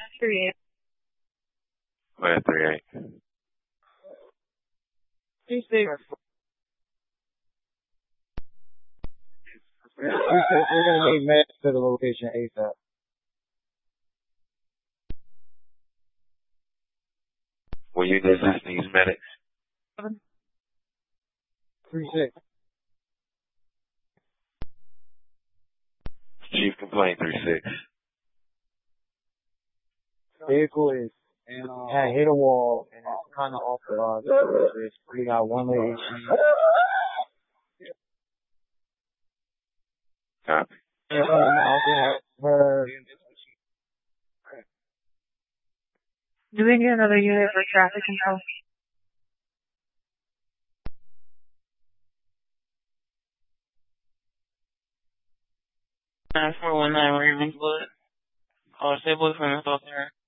3-8. Go ahead, 3-8. 2-6. We're gonna need medics to the location ASAP. Will you assist these medics? 3-6. Chief complaint 3-6. Vehicle is had hit a wall and it's kind of off the road. We got one lady. Copy. Her. Do we need another unit for traffic control? 9419 Ravenswood. Call stay boy from the there.